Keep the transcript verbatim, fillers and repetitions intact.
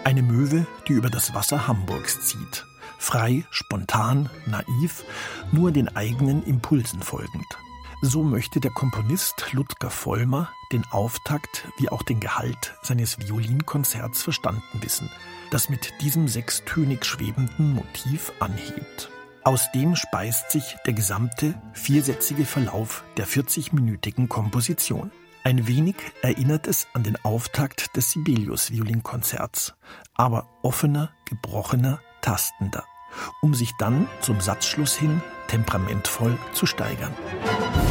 Eine Möwe, die über das Wasser Hamburgs zieht. Frei, spontan, naiv, nur den eigenen Impulsen folgend. So möchte der Komponist Ludger Vollmer den Auftakt wie auch den Gehalt seines Violinkonzerts verstanden wissen, das mit diesem sechstönig schwebenden Motiv anhebt. Aus dem speist sich der gesamte viersätzige Verlauf der vierzigminütigen Komposition. Ein wenig erinnert es an den Auftakt des Sibelius-Violinkonzerts, aber offener, gebrochener, tastender, um sich dann zum Satzschluss hin temperamentvoll zu steigern.